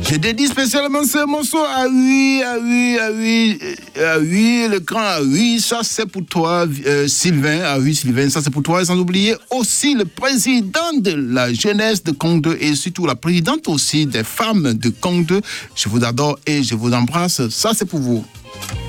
Je dédie spécialement ce morceau à oui, le grand à oui, ça c'est pour toi, Sylvain, à oui, Sylvain, ça c'est pour toi, et sans oublier aussi le président de la jeunesse de Congo 2 et surtout la présidente aussi des femmes de Congo 2. Je vous adore et je vous embrasse, ça c'est pour vous.